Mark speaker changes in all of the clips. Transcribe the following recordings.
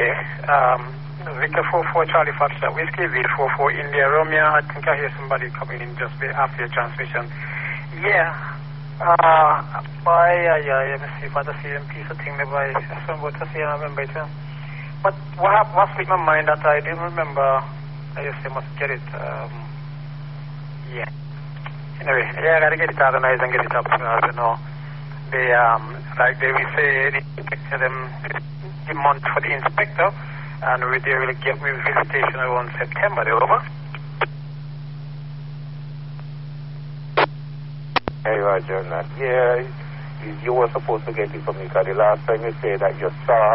Speaker 1: Okay. Victor 44 Charlie Foxtrot Whiskey, V44 India Romeo. I think I hear somebody coming in just after your transmission. Yeah. Let me see if I see a piece of thing that I somewhat to see and I remember it. But what slipped my mind that I didn't remember, I just must get it. Yeah. Anyway, I gotta get it organized and get it up, you know. They, like they will say, the month for the inspector, and they will get me visitation around September. They over?
Speaker 2: Hey, Roger. Yeah, you were supposed to get it from me, because the last time you said that you saw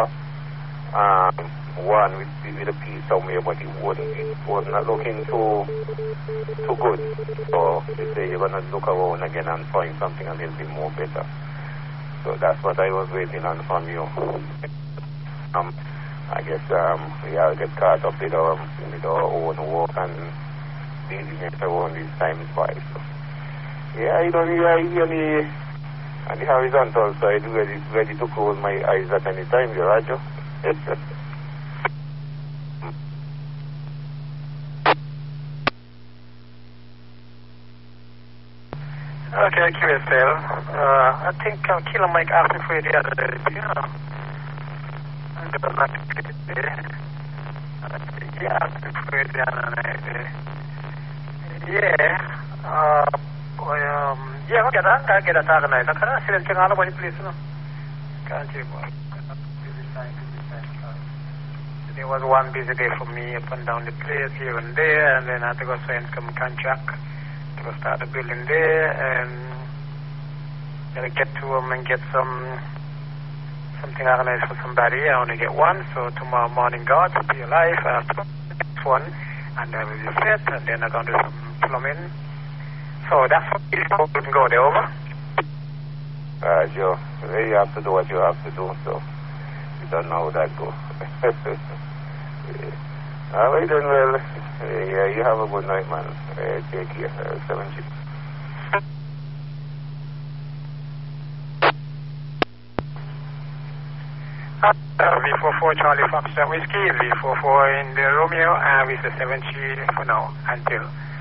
Speaker 2: one with a piece somewhere, but it was not looking too good. So you say you're going to look around again and find something a little bit more better. So that's what I was waiting on from you. I guess we all get caught up with our own work and busyness around these times by. So, yeah, you really on the horizontal side, ready to close my eyes at any time, you Roger.
Speaker 1: Okay, QSL. I think Killer Mike asked me for you the other day. Yeah, asked me for you the other day. Okay, I'll get that organized. I can't see them taking all about the place, no? Can't you? There was one busy day for me up and down the place here and there, and then I had to go sign some contract to start the building there, and gotta get to them and get something organized for somebody. I only get one, so tomorrow morning, God, to be alive, I have to get one, and I will be set, and then I'm gonna do some plumbing. So that's what we can go there, over.
Speaker 2: Joe, you have to do what you have to do, so you don't know how that goes. All right, then, well, you have a good night, man. Take care. 7
Speaker 1: V44 Charlie Foxtrot Whiskey, V44 in the Romeo, and we say 7 for now, until